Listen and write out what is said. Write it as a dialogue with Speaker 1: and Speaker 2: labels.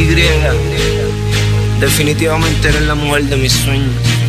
Speaker 1: Y. Definitivamente eres la mujer de mis sueños.